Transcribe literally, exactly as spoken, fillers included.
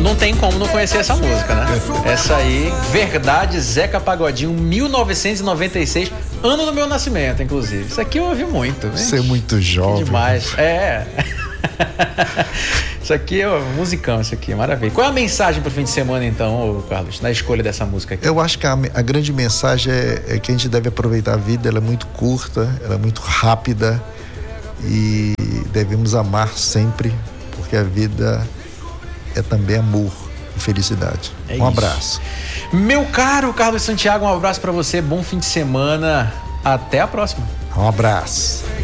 não tem como não conhecer essa música, né? Essa aí, Verdade, Zeca Pagodinho, mil novecentos e noventa e seis, ano do meu nascimento, inclusive. Isso aqui eu ouvi muito. Você é muito jovem. Demais. É. Isso aqui é um musicão, isso aqui, maravilha. Qual é a mensagem pro fim de semana, então, Carlos, na escolha dessa música aqui? Eu acho que a, a grande mensagem é, é que a gente deve aproveitar a vida. Ela é muito curta, ela é muito rápida e devemos amar sempre, porque a vida é também amor e felicidade. É um isso. abraço. Meu caro Carlos Santiago, um abraço pra você, bom fim de semana, até a próxima. Um abraço.